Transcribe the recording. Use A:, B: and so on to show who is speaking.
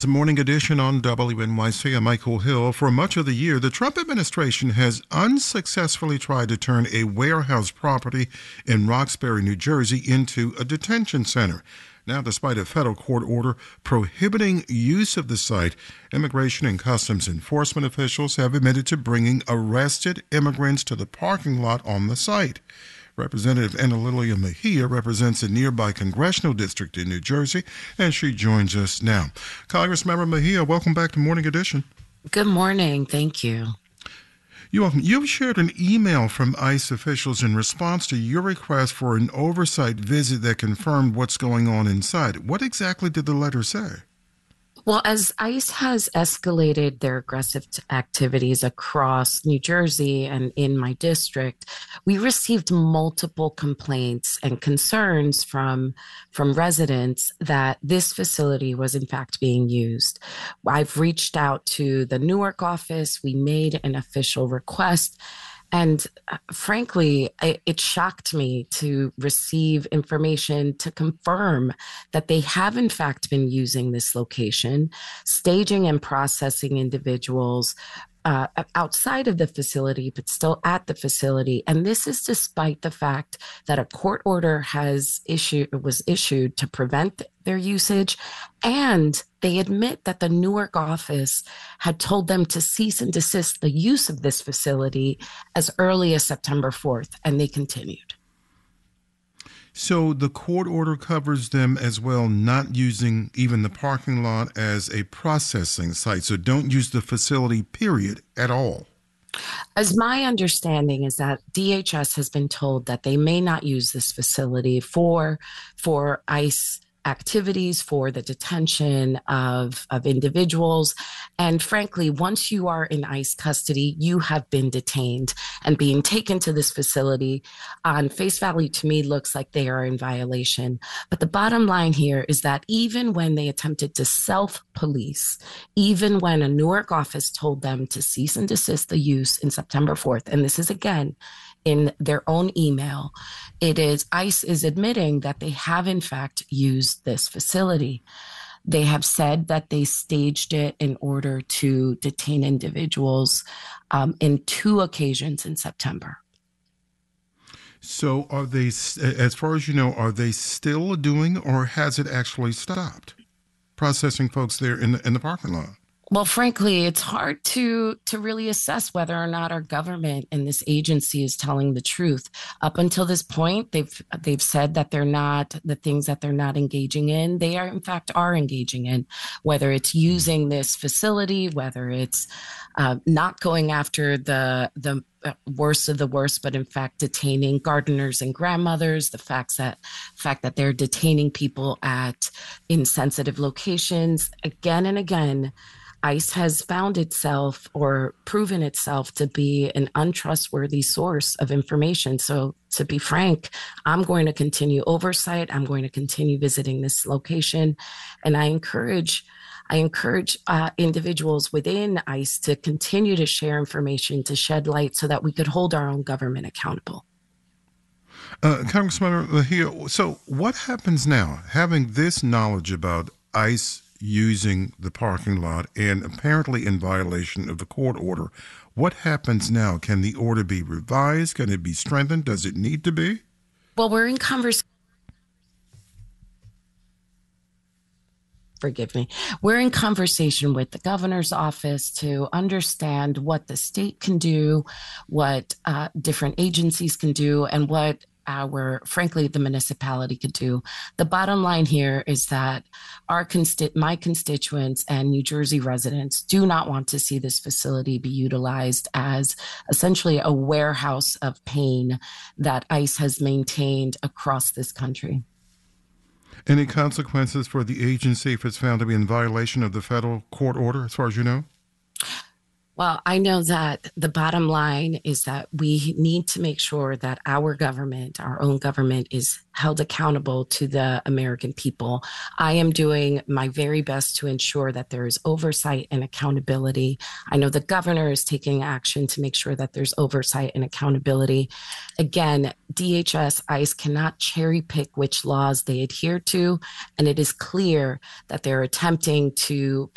A: the morning edition on WNYC. I'm Michael Hill. For much of the year, the Trump administration has unsuccessfully tried to turn a warehouse property in Roxbury, New Jersey, into a detention center. Now, despite a federal court order prohibiting use of the site, Immigration and Customs Enforcement officials have admitted to bringing arrested immigrants to the parking lot on the site. Representative Ana Lilia Mejia represents a nearby congressional district in New Jersey, and she joins us now. Congressmember Mejia, welcome back to Morning Edition.
B: Good morning. Thank you.
A: You're welcome. You've shared an email from ICE officials in response to your request for an oversight visit that confirmed what's going on inside. What exactly did the letter say?
B: Well, as ICE has escalated their aggressive activities across New Jersey and in my district, we received multiple complaints and concerns from residents that this facility was in fact being used. I've reached out to the Newark office. We made an official request. And frankly, it shocked me to receive information to confirm that they have in fact been using this location, staging and processing individuals outside of the facility, but still at the facility. And this is despite the fact that a court order was issued to prevent their usage. And they admit that the Newark office had told them to cease and desist the use of this facility as early as September 4th, and they continued.
A: So the court order covers them as well, not using even the parking lot as a processing site. So don't use the facility, period, at all.
B: As my understanding is that DHS has been told that they may not use this facility for ICE activities, for the detention of individuals. And frankly, once you are in ICE custody, you have been detained, and being taken to this facility on face value to me looks like they are in violation. But the bottom line here is that even when they attempted to self-police, even when a Newark office told them to cease and desist the use in September 4th, and this is again in their own email, ICE is admitting that they have in fact used this facility. They have said that they staged it in order to detain individuals in 2 occasions in September.
A: So are they, as far as you know, are they still doing, or has it actually stopped processing folks there in the parking lot?
B: Well, frankly, it's hard to really assess whether or not our government and this agency is telling the truth. Up until this point, they've said that they're not, the things that they're not engaging in, they are in fact are engaging in, whether it's using this facility, whether it's not going after the worst of the worst, but in fact detaining gardeners and grandmothers, the fact that they're detaining people at insensitive locations again and again. ICE has found itself or proven itself to be an untrustworthy source of information. So to be frank, I'm going to continue oversight. I'm going to continue visiting this location. And I encourage individuals within ICE to continue to share information, to shed light so that we could hold our own government accountable.
A: Congressman Mejia, so what happens now, having this knowledge about ICE using the parking lot and apparently in violation of the court order? What happens now? Can the order be revised? Can it be strengthened? Does it need to be?
B: Well, we're in conversation. Forgive me. We're in conversation with the governor's office to understand what the state can do, what different agencies can do, and what frankly, the municipality could do. The bottom line here is that my constituents and New Jersey residents do not want to see this facility be utilized as essentially a warehouse of pain that ICE has maintained across this country.
A: Any consequences for the agency if it's found to be in violation of the federal court order, as far as you know?
B: Well, I know that the bottom line is that we need to make sure that our government, our own government, is held accountable to the American people. I am doing my very best to ensure that there is oversight and accountability. I know the governor is taking action to make sure that there's oversight and accountability. Again, DHS, ICE cannot cherry pick which laws they adhere to, and it is clear that they're attempting to